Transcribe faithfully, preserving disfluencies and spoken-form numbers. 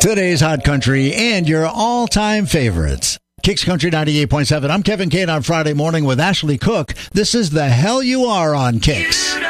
Today's Hot Country and your all-time favorites. Kicks Country ninety-eight point seven. I'm Kevin Kane on Friday morning with Ashley Cook. This is The Hell You Are on Kicks.